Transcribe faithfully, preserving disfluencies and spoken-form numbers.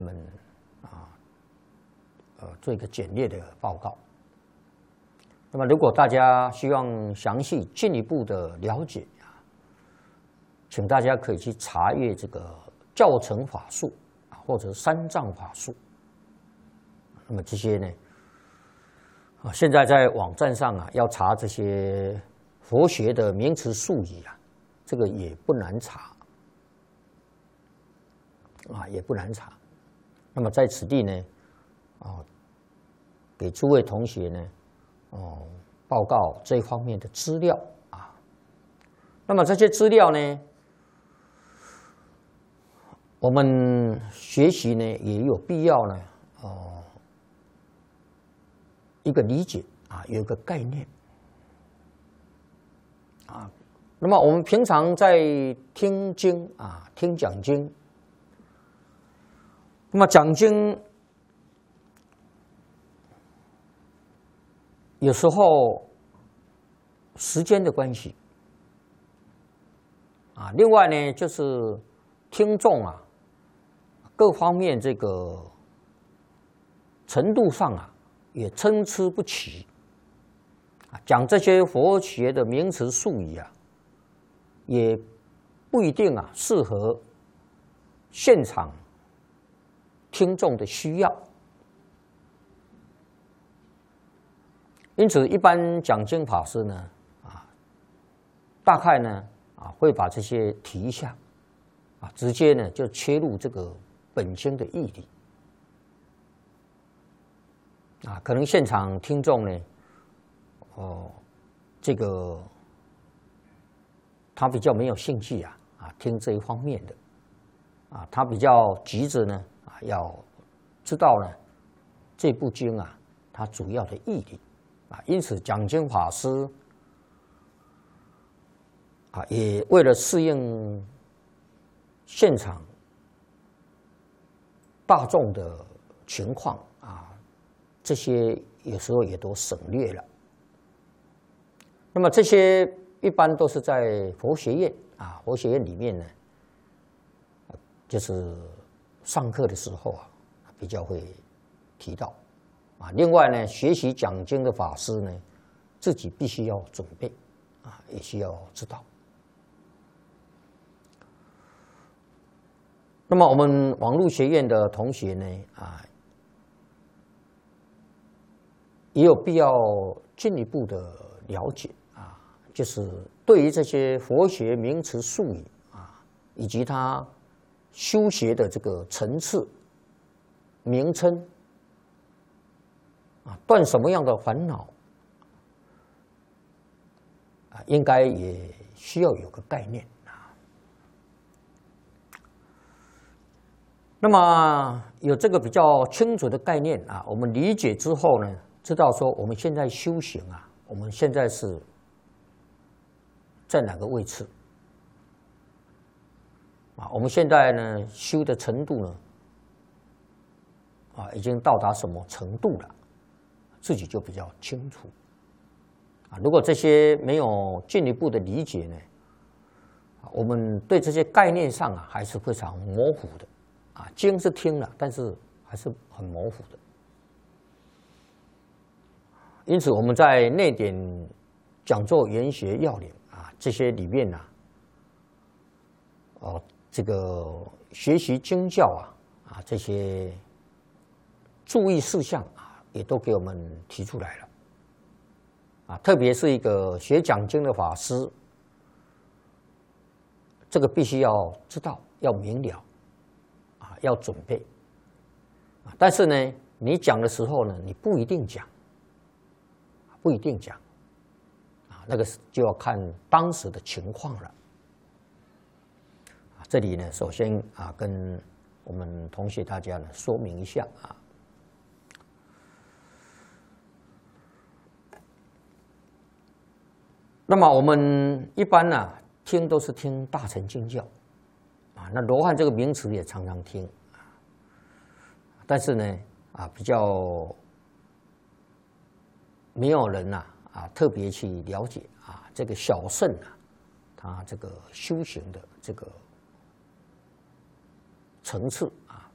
们啊，呃，做一个简略的报告。那么，如果大家希望详细进一步的了解啊，请大家可以去查阅这个教程法术啊，或者三藏法术。那么这些呢，啊，现在在网站上啊，要查这些佛学的名词术语啊，这个也不难查啊，也不难查。那么在此地呢，啊，给诸位同学呢，哦，报告这一方面的资料啊。那么这些资料呢，我们学习呢也有必要呢，哦，一个理解啊，有一个概念啊。那么我们平常在听经啊，听讲经，那么讲经有时候时间的关系啊，另外呢就是听众啊各方面这个程度上啊也参差不齐啊，讲这些佛学的名词术语啊，也不一定啊适合现场听众的需要。因此，一般讲经法师呢，啊，大概呢，啊，会把这些提一下，啊，直接呢就切入这个本经的义理，啊，可能现场听众呢，哦，这个他比较没有兴趣啊，啊，听这一方面的，啊，他比较急着呢，啊，要知道呢这部经啊，它主要的义理。啊，因此讲经法师啊，也为了适应现场大众的情况啊，这些有时候也都省略了。那么这些一般都是在佛学院啊，佛学院里面呢，就是上课的时候啊，比较会提到。啊，另外呢，学习讲经的法师呢，自己必须要准备，啊，也需要知道。那么我们网络学院的同学呢，啊，也有必要进一步的了解啊，就是对于这些佛学名词术语啊，以及它修学的这个层次、名称。啊，断什么样的烦恼啊，应该也需要有个概念啊。那么有这个比较清楚的概念啊，我们理解之后呢，知道说我们现在修行啊，我们现在是在哪个位置啊？我们现在呢修的程度呢，啊，已经到达什么程度了？自己就比较清楚啊。如果这些没有进一步的理解呢，我们对这些概念上啊还是非常模糊的啊。经是听了，但是还是很模糊的。因此，我们在内典讲座研学要领啊这些里面呢、啊，哦，这个学习经教啊啊这些注意事项啊。也都给我们提出来了，啊，特别是一个学讲经的法师，这个必须要知道，要明了，啊，要准备，啊，但是呢，你讲的时候呢，你不一定讲，不一定讲，啊，那个就要看当时的情况了。啊，这里呢，首先啊，跟我们同学大家呢说明一下啊。那么我们一般呢、啊、听都是听大乘经教，啊，那罗汉这个名词也常常听，啊，但是呢啊比较没有人呐 啊, 啊特别去了解啊这个小乘啊，他这个修行的这个层次啊，